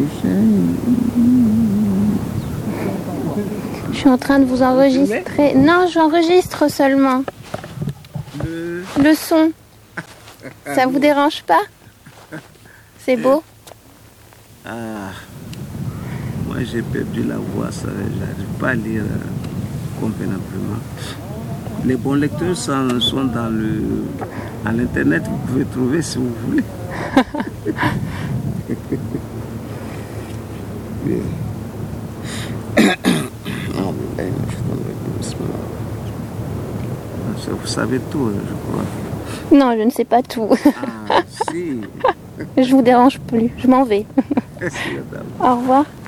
Je suis en train de vous enregistrer. Non, j'enregistre seulement. Le son. Ça vous dérange pas? C'est beau? Ah, moi j'ai perdu la voix, ça, j'arrive pas à lire convenablement. Les bons lecteurs sont à l'internet, vous pouvez trouver si vous voulez. Vous savez tout, je crois. Non, je ne sais pas tout. Ah, si. Je vous dérange plus, je m'en vais. Merci, madame. Au revoir.